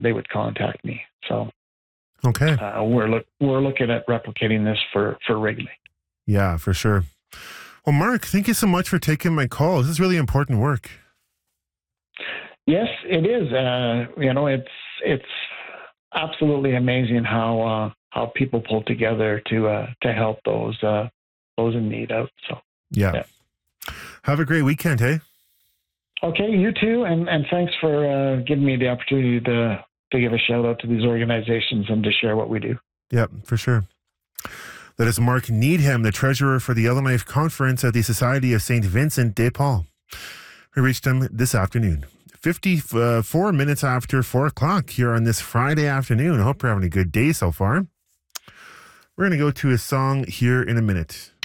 they would contact me. So Okay. we're looking at replicating this for Wrigley. Yeah, for sure. Well, Mark, thank you so much for taking my call. This is really important work. Yes, it is. It's absolutely amazing how people pull together to help those in need out. So yeah. Have a great weekend, hey? Okay, you too, and thanks for giving me the opportunity to give a shout out to these organizations and to share what we do. Yeah, for sure. That is Mark Needham, the treasurer for the Yellowknife Conference at the Society of St. Vincent de Paul. We reached him this afternoon. 54 minutes after 4 o'clock here on this Friday afternoon. I hope you're having a good day so far. We're going to go to a song here in a minute.